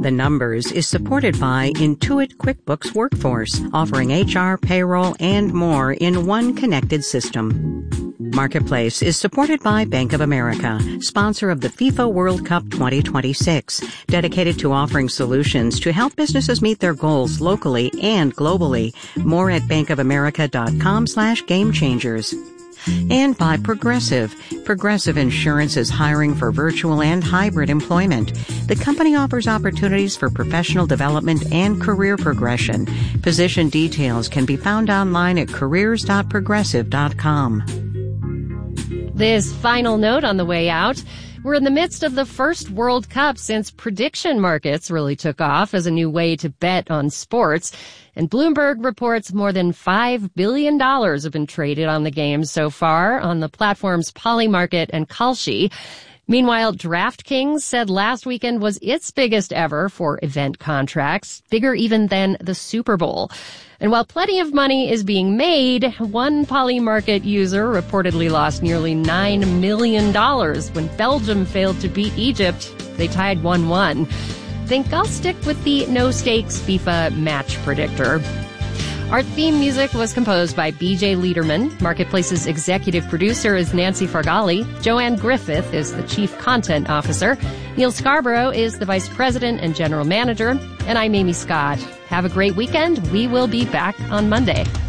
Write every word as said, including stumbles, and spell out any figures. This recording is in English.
The Numbers is supported by Intuit QuickBooks Workforce, offering H R, payroll, and more in one connected system. Marketplace is supported by Bank of America, sponsor of the FIFA World Cup twenty twenty-six, dedicated to offering solutions to help businesses meet their goals locally and globally. More at bankofamerica.com slash game changers. And by Progressive. Progressive Insurance is hiring for virtual and hybrid employment. The company offers opportunities for professional development and career progression. Position details can be found online at careers dot progressive dot com. This final note on the way out. We're in the midst of the first World Cup since prediction markets really took off as a new way to bet on sports. And Bloomberg reports more than five billion dollars have been traded on the game so far on the platforms Polymarket and Kalshi. Meanwhile, DraftKings said last weekend was its biggest ever for event contracts, bigger even than the Super Bowl. And while plenty of money is being made, one Polymarket user reportedly lost nearly nine million dollars when Belgium failed to beat Egypt. They tied one one. Think I'll stick with the no-stakes FIFA match predictor. Our theme music was composed by B J Liederman. Marketplace's executive producer is Nancy Fargali. Joanne Griffith is the chief content officer. Neil Scarborough is the vice president and general manager. And I'm Amy Scott. Have a great weekend. We will be back on Monday.